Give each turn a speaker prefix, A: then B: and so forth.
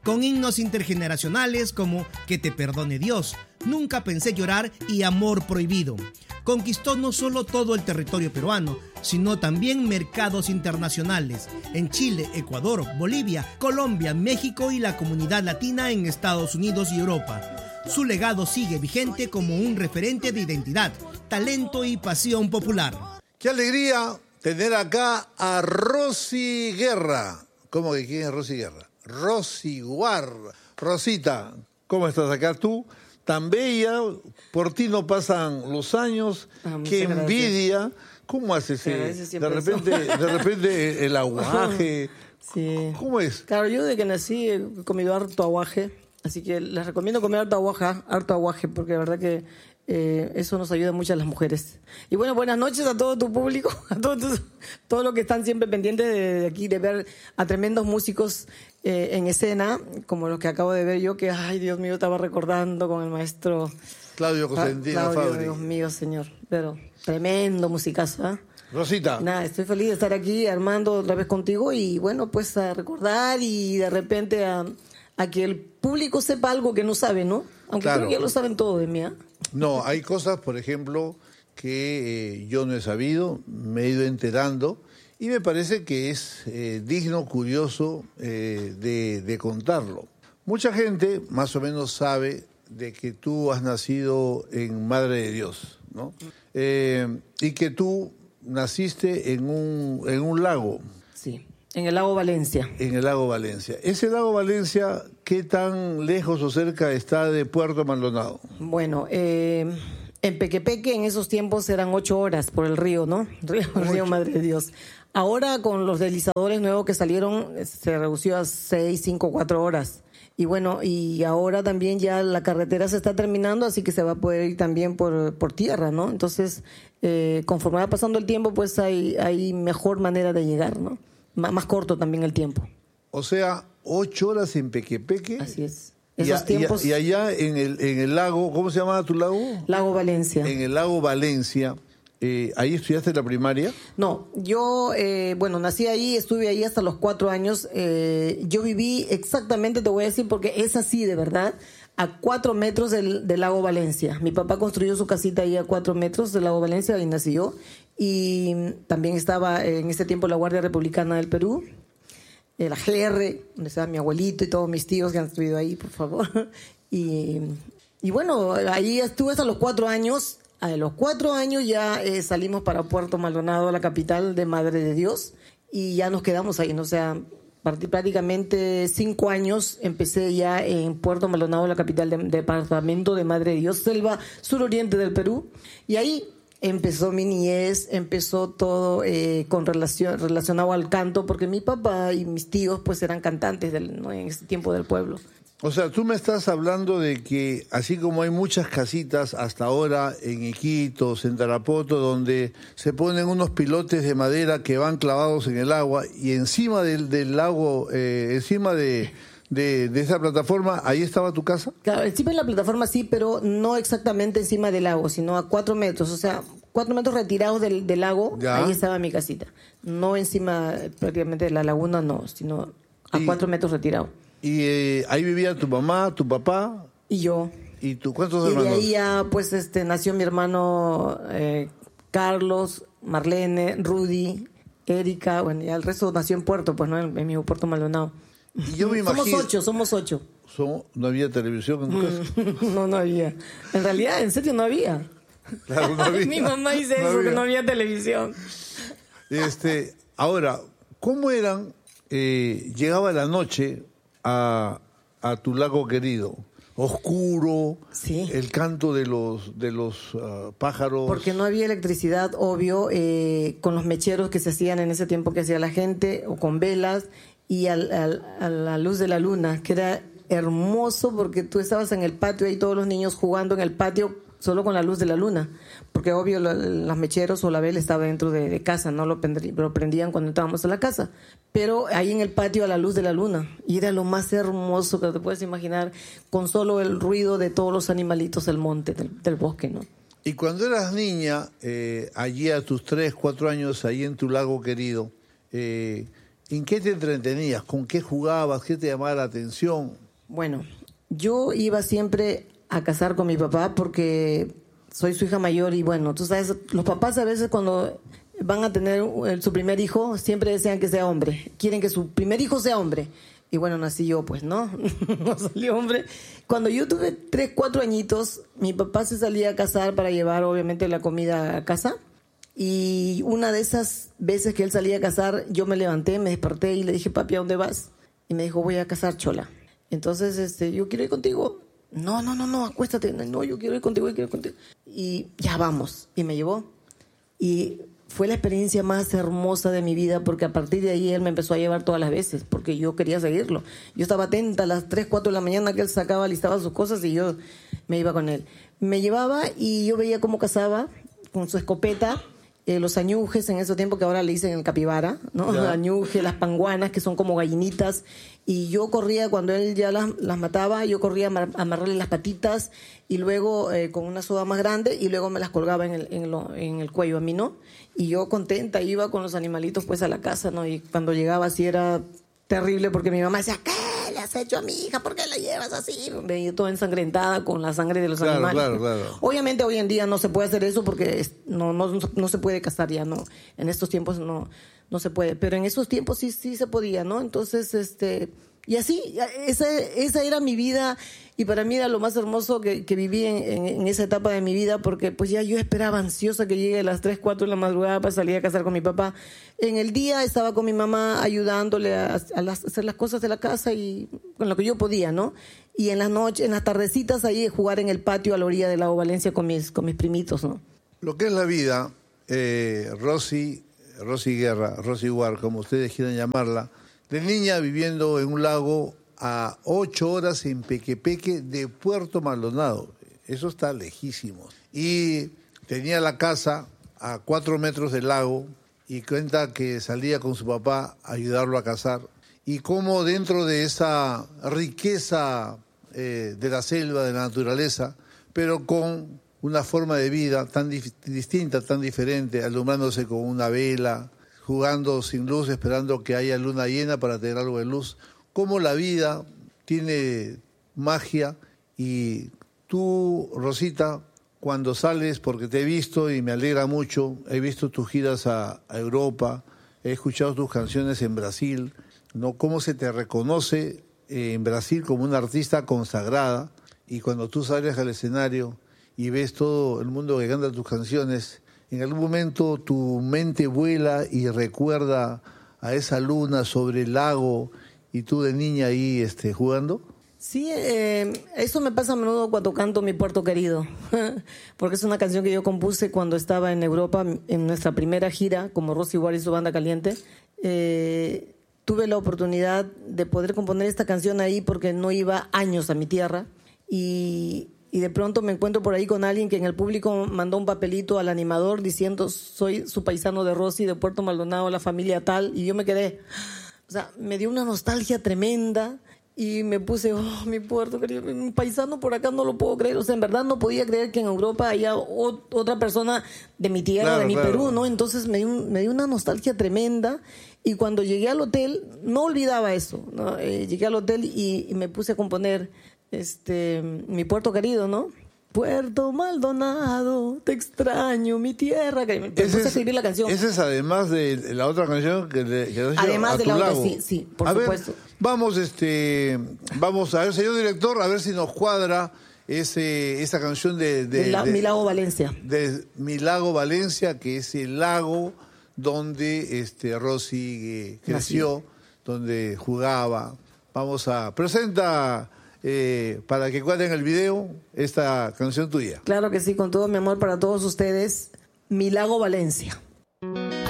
A: con himnos intergeneracionales como Que te perdone Dios, Nunca pensé llorar y Amor prohibido. Conquistó no solo todo el territorio peruano, sino también mercados internacionales en Chile, Ecuador, Bolivia, Colombia, México y la comunidad latina en Estados Unidos y Europa. Su legado sigue vigente como un referente de identidad, talento y pasión popular.
B: ¡Qué alegría tener acá a Rosy Guerra! ¿Cómo que quién es Rosy Guerra? Rosy Guarra. Rosita, ¿cómo estás acá tú? Tan bella, por ti no pasan los años, qué envidia. Gracias. ¿Cómo haces? De repente el aguaje.
C: Sí.
B: ¿Cómo es?
C: Claro, yo desde que nací he comido harto aguaje, así que les recomiendo comer harto aguaje, porque la verdad que eso nos ayuda mucho a las mujeres. Y bueno, buenas noches a todo tu público, a todos los que están siempre pendientes de aquí, de ver a tremendos músicos en escena, como los que acabo de ver yo, que, ay, Dios mío, estaba recordando con el maestro
B: Claudio Cosentino Fabri.
C: Dios mío, señor, pero tremendo musicazo, ¿eh?
B: Rosita.
C: Nada, estoy feliz de estar aquí, Armando, otra vez contigo, y bueno, pues a recordar y de repente a que el público sepa algo que no sabe, ¿no? Aunque
B: claro.
C: creo que ya lo saben todo de mí, ¿eh?
B: No, hay cosas, por ejemplo, que yo no he sabido, me he ido enterando, y me parece que es digno, curioso de contarlo. Mucha gente más o menos sabe de que tú has nacido en Madre de Dios, ¿no? Y que tú naciste en un lago.
C: Sí, en el lago Valencia.
B: En el lago Valencia. Ese lago Valencia, ¿qué tan lejos o cerca está de Puerto Maldonado?
C: Bueno, en Pequepeque en esos tiempos eran 8 horas por el río, ¿no? Río Madre de Dios. Ahora con los deslizadores nuevos que salieron se redució a 6, 5, 4 horas. Y bueno, y ahora también ya la carretera se está terminando, así que se va a poder ir también por tierra, ¿no? Entonces, conforme va pasando el tiempo, pues hay mejor manera de llegar, ¿no? Más corto también el tiempo.
B: O sea, 8 horas en Pequepeque.
C: Así es. Esos tiempos.
B: Y allá en el lago, ¿cómo se llama tu lago?
C: Lago Valencia.
B: En el lago Valencia. ¿Ahí estudiaste la primaria?
C: No, yo, nací ahí, estuve ahí hasta los 4 años. Yo viví exactamente, te voy a decir, porque es así de verdad, a 4 metros del lago Valencia. Mi papá construyó su casita ahí a 4 metros del lago Valencia, ahí nací yo. Y también estaba en ese tiempo la Guardia Republicana del Perú, la GR, donde estaba mi abuelito y todos mis tíos que han estudiado ahí, por favor. Y bueno, ahí estuve hasta los 4 años. A los 4 años ya salimos para Puerto Maldonado, la capital de Madre de Dios, y ya nos quedamos ahí, ¿no? O sea, prácticamente 5 años empecé ya en Puerto Maldonado, la capital del departamento de Madre de Dios, selva suroriente del Perú, y ahí empezó mi niñez, empezó todo relacionado al canto, porque mi papá y mis tíos pues eran cantantes ¿no? en ese tiempo del pueblo.
B: O sea, tú me estás hablando de que así como hay muchas casitas hasta ahora en Iquitos, en Tarapoto, donde se ponen unos pilotes de madera que van clavados en el agua y encima del lago, encima de esa plataforma, ¿ahí estaba tu casa?
C: Claro, encima de la plataforma sí, pero no exactamente encima del lago, sino a 4 metros, o sea, 4 metros retirados del lago, ¿ya? Ahí estaba mi casita. No encima prácticamente de la laguna, no, sino a 4 metros retirado.
B: ¿Y ahí vivía tu mamá, tu papá?
C: Y yo.
B: ¿Y tú cuántos hermanos?
C: Y de ahí ya, pues, nació mi hermano Carlos, Marlene, Rudy, Erika, bueno, ya el resto nació en Puerto, pues, ¿no? En mi Puerto Maldonado.
B: Y yo me imagino...
C: Somos 8.
B: ¿No había televisión en tu casa?
C: No había. En realidad, en serio, no había.
B: Claro, no había.
C: Mi mamá dice eso, que no había televisión.
B: Ahora, ¿cómo eran? Llegaba la noche a tu lago querido, oscuro,
C: sí.
B: El canto de los pájaros.
C: Porque no había electricidad, obvio, con los mecheros que se hacían en ese tiempo que hacía la gente, o con velas, y a la luz de la luna, que era hermoso porque tú estabas en el patio y todos los niños jugando en el patio solo con la luz de la luna, porque obvio los mecheros o la vela estaba dentro de casa, no lo prendían cuando estábamos en la casa, pero ahí en el patio a la luz de la luna, y era lo más hermoso que te puedes imaginar, con solo el ruido de todos los animalitos del monte, del bosque, ¿no?
B: Y cuando eras niña, allí a tus 3, 4 años, ahí en tu lago querido, ¿En qué te entretenías? ¿Con qué jugabas? ¿Qué te llamaba la atención?
C: Bueno, yo iba siempre a cazar con mi papá porque soy su hija mayor y bueno, tú sabes, los papás a veces cuando van a tener su primer hijo siempre desean que sea hombre, quieren que su primer hijo sea hombre. Y bueno, nací yo, pues, ¿no? No salió hombre. Cuando yo tuve 3, 4 añitos, mi papá se salía a cazar para llevar, obviamente, la comida a casa. Y una de esas veces que él salía a cazar, yo me levanté, me desperté y le dije, papi, ¿a dónde vas? Y me dijo, voy a cazar chola. Entonces, yo quiero ir contigo. No, acuéstate. No, yo quiero ir contigo, Y ya vamos. Y me llevó. Y fue la experiencia más hermosa de mi vida porque a partir de ahí él me empezó a llevar todas las veces porque yo quería seguirlo. Yo estaba atenta a las 3, 4 de la mañana que él listaba sus cosas y yo me iba con él. Me llevaba y yo veía cómo cazaba con su escopeta. Los añujes en ese tiempo que ahora le dicen el capibara, ¿no? Los añujes, las panguanas que son como gallinitas y yo corría cuando él ya las mataba, yo corría a amarrarle las patitas y luego con una soga más grande y luego me las colgaba en el cuello a mí, ¿no? Y yo contenta iba con los animalitos pues a la casa, ¿no? Y cuando llegaba así era terrible porque mi mamá decía, ¿qué le has hecho a mi hija? ¿Por qué la llevas así? Venía toda ensangrentada con la sangre de los animales. Claro. Obviamente hoy en día no se puede hacer eso porque no se puede cazar ya, ¿no? En estos tiempos no se puede, pero en esos tiempos sí se podía, ¿no? Entonces, y así, esa era mi vida y para mí era lo más hermoso que viví en esa etapa de mi vida porque pues ya yo esperaba ansiosa que llegue a las 3, 4 de la madrugada para salir a cazar con mi papá. En el día estaba con mi mamá ayudándole a hacer las cosas de la casa y con lo que yo podía, ¿no? Y en las noches, en las tardecitas ahí jugar en el patio a la orilla del lago Valencia con mis primitos, ¿no?
B: Lo que es la vida, Rosy Guerra, Rosy War, como ustedes quieran llamarla, de niña viviendo en un lago a 8 horas en Pequepeque de Puerto Maldonado. Eso está lejísimo. Y tenía la casa a 4 metros del lago y cuenta que salía con su papá a ayudarlo a cazar. Y cómo dentro de esa riqueza de la selva, de la naturaleza, pero con una forma de vida tan distinta, tan diferente, alumbrándose con una vela, jugando sin luz, esperando que haya luna llena para tener algo de luz. Cómo la vida tiene magia y tú, Rosita, cuando sales, porque te he visto y me alegra mucho, he visto tus giras a Europa, he escuchado tus canciones en Brasil, ¿no? Cómo se te reconoce en Brasil como una artista consagrada y cuando tú sales al escenario y ves todo el mundo que canta tus canciones, en algún momento tu mente vuela y recuerda a esa luna sobre el lago y tú de niña ahí jugando.
C: Sí, eso me pasa a menudo cuando canto Mi Puerto Querido, porque es una canción que yo compuse cuando estaba en Europa, en nuestra primera gira como Rosy War y su Banda Caliente. Tuve la oportunidad de poder componer esta canción ahí porque no iba años a mi tierra y de pronto me encuentro por ahí con alguien que en el público mandó un papelito al animador diciendo soy su paisano de Rosy, de Puerto Maldonado, la familia tal, y yo me quedé, o sea, me dio una nostalgia tremenda y me puse, mi puerto querido, un paisano por acá, no lo puedo creer, o sea, en verdad no podía creer que en Europa haya otra persona de mi tierra, claro, de mi Perú, ¿no? Entonces me dio una nostalgia tremenda y cuando llegué al hotel, no olvidaba eso, ¿no? Llegué al hotel y me puse a componer Mi Puerto Querido, ¿no? Puerto Maldonado, te extraño, mi tierra. Me puse a escribir la canción.
B: Esa es además de la otra canción que
C: además de la
B: lago.
C: otra, sí, por supuesto.
B: Ver, vamos a ver, señor director, a ver si nos cuadra esa canción
C: Mi Lago Valencia.
B: De Mi Lago Valencia, que es el lago donde Rosy creció, donde jugaba. Vamos a presenta para que cuadren el video esta canción tuya.
C: Claro que sí, con todo mi amor para todos ustedes, Mi Lago Valencia.